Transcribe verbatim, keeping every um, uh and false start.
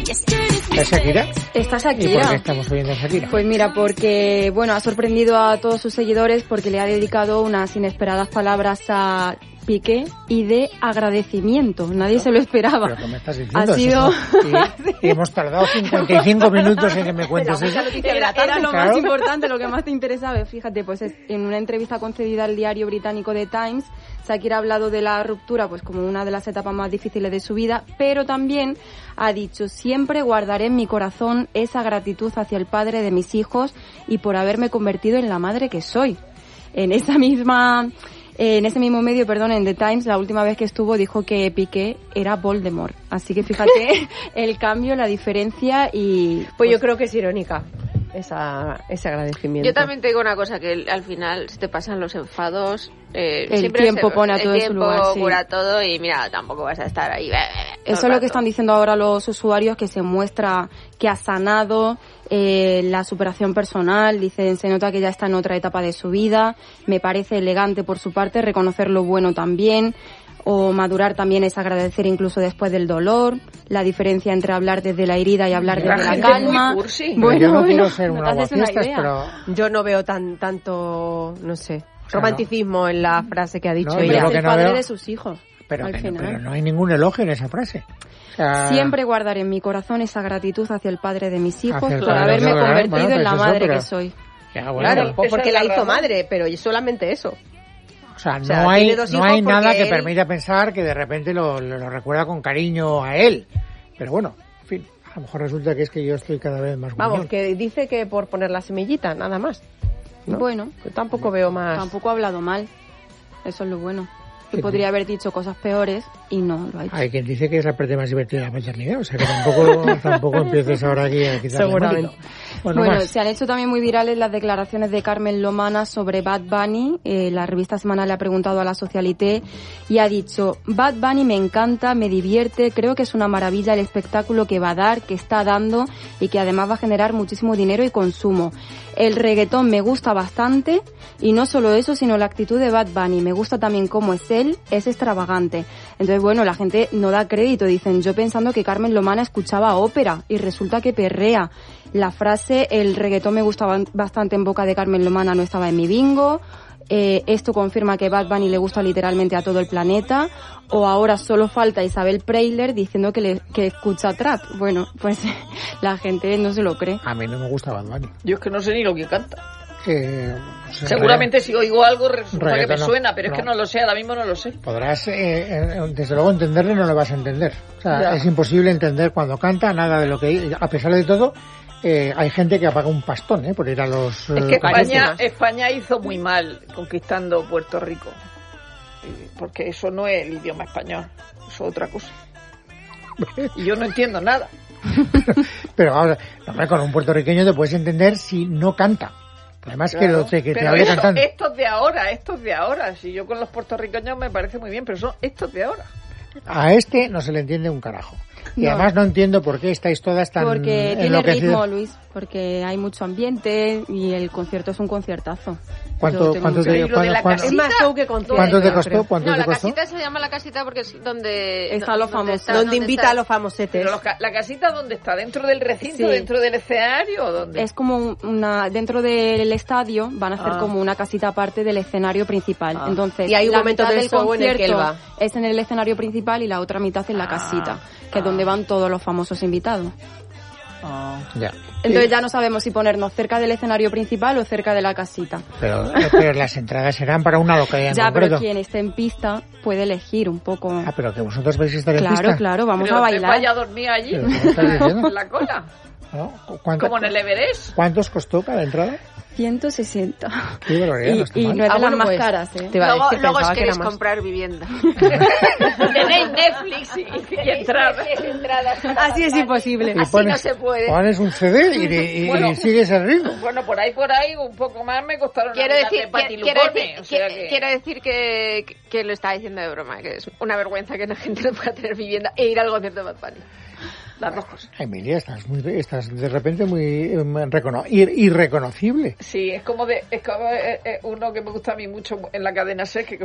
¿Es Shakira? Está Shakira. ¿Y por qué estamos oyendo a Shakira? Pues mira, porque, bueno, ha sorprendido a todos sus seguidores porque le ha dedicado unas inesperadas palabras a Piqué y de agradecimiento. Nadie se lo esperaba. ¿Pero qué me estás diciendo? Ha sido... y, y hemos tardado cincuenta y cinco minutos en que me cuentes eso. Era, era lo claro. más importante, lo que más te interesaba. Fíjate, pues es, en una entrevista concedida al diario británico The Times, Shakira ha hablado de la ruptura pues como una de las etapas más difíciles de su vida, pero también ha dicho: siempre guardaré en mi corazón esa gratitud hacia el padre de mis hijos y por haberme convertido en la madre que soy. En esa misma... En ese mismo medio, perdón, en The Times, la última vez que estuvo dijo que Piqué era Voldemort. Así que fíjate el cambio, la diferencia y... Pues, pues yo creo que es irónica esa, ese agradecimiento. Yo también te digo una cosa, que al final se te pasan los enfados. Eh, el siempre tiempo se, pone a el todo en su lugar. El sí. tiempo cura todo y mira, tampoco vas a estar ahí. Eso es lo que están diciendo ahora los usuarios, que se muestra que ha sanado eh, la superación personal. Dicen, se nota que ya está en otra etapa de su vida. Me parece elegante por su parte reconocer lo bueno también. O madurar también es agradecer incluso después del dolor. La diferencia entre hablar desde la herida y hablar la desde la calma. Bueno, yo no quiero bueno, ser una aguafiestas, pero... Yo no veo tan tanto, no sé, romanticismo claro. en la frase que ha dicho no, ella. Es el que no padre veo... de sus hijos. Pero, al pero, final. pero no hay ningún elogio en esa frase. O sea... Siempre guardaré en mi corazón esa gratitud hacia el padre de mis hijos por padre, haberme no, convertido bueno, pues en la eso, madre pero... que soy. Ya, bueno, claro, pero... porque la hizo madre, pero solamente eso. O sea, o sea, no hay, no hay nada que él... permita pensar que de repente lo, lo, lo recuerda con cariño a él. Pero bueno, en fin, a lo mejor resulta que es que yo estoy cada vez más Vamos, guiñón. que dice que por poner la semillita, nada más. ¿No? Bueno. Yo tampoco veo más... Tampoco ha hablado mal. Eso es lo bueno. Que podría haber dicho cosas peores y no lo ha hecho. Hay quien dice que es la parte más divertida de la maternidad, o sea que tampoco, tampoco empieces ahora aquí a quitarle seguramente. Bueno, bueno más. Se han hecho también muy virales las declaraciones de Carmen Lomana sobre Bad Bunny. Eh, la revista Semanal le ha preguntado a la Socialité y ha dicho: Bad Bunny me encanta, me divierte, creo que es una maravilla el espectáculo que va a dar, que está dando y que además va a generar muchísimo dinero y consumo. El reggaetón me gusta bastante y no solo eso, sino la actitud de Bad Bunny. Me gusta también cómo es él, es extravagante. Entonces, bueno, la gente no da crédito. Dicen, yo pensando que Carmen Lomana escuchaba ópera y resulta que perrea. La frase, el reggaetón me gustaba bastante en boca de Carmen Lomana, no estaba en mi bingo. Eh, esto confirma que Bad Bunny le gusta literalmente a todo el planeta. O ahora solo falta Isabel Preisler diciendo que, le, que escucha trap. Bueno, pues la gente no se lo cree. A mí no me gusta Bad Bunny. Yo es que no sé ni lo que canta. Eh, o sea, seguramente si oigo algo resulta que me no, suena, pero no. es que no lo sé, ahora mismo no lo sé. Podrás, eh, desde luego, entenderle, no lo vas a entender. O sea, ya. Es imposible entender cuando canta nada de lo que... A pesar de todo, eh, hay gente que apaga un pastón, ¿eh? Por ir a los... Es que España, España hizo muy mal conquistando Puerto Rico. Porque eso no es el idioma español, eso es otra cosa. Y yo no entiendo nada. Pero, pero ahora, no, con un puertorriqueño te puedes entender si no canta. Además claro, que, lo, que te hable cantando. Estos de ahora, estos de ahora. Si yo con los puertorriqueños me parece muy bien, pero son estos de ahora. A este no se le entiende un carajo. Y no. Además no entiendo por qué estáis todas tan Porque tiene ritmo, Luis, porque hay mucho ambiente y el concierto es un conciertazo. ¿Cuánto, ¿cuánto, te, de cuánto, cuánto, es más show que concierto. ¿Cuánto te costó? ¿Cuánto no, te la costó? casita se llama la casita porque es donde... Está los famosos. Donde, donde invita está, a los famosetes. Pero los, la casita, ¿dónde está? ¿Dentro del recinto? Sí. ¿Dentro del escenario? ¿O dónde? Es como una... Dentro del estadio van a hacer ah. como una casita aparte del escenario principal. Ah. Entonces, y hay un la momento mitad del, del show en el que él va. Es en el escenario principal y la otra mitad en la casita, ah. que es donde van todos los famosos invitados. Oh. Ya. Entonces ya no sabemos si ponernos cerca del escenario principal o cerca de la casita. Pero, pero las entradas serán para una localidad ya, en concreto. Pero quien esté en pista puede elegir un poco. Ah, pero que vosotros vais a estar en claro, pista. Claro, claro, vamos pero a bailar. Vaya a dormir allí, en la cola. ¿No? Como en el Everest. ¿Cuántos costó cada entrada? ciento sesenta. Qué barbaridad, y, no está y mal. no es de ah, las bueno, más pues, caras, ¿eh? Te va luego a decir, luego os que queréis más... comprar vivienda. Tenéis Netflix y, y entradas. Así es imposible. Y Así pones, no se puede. Pones un C D y, y, y, bueno, y sigues el ritmo. Bueno, por ahí, por ahí, un poco más me costaron quiero decir, de patilupones. Quiero decir, o sea que... que... quiero decir que, que lo estaba diciendo de broma, que es una vergüenza que la gente no pueda tener vivienda e ir al concierto de Bad Bunny. Las dos cosas. Emilia, estás muy, estás de repente muy um, recono- ir, irreconocible. Sí, es como de, es como eh, eh, uno que me gusta a mí mucho en la cadena SER, que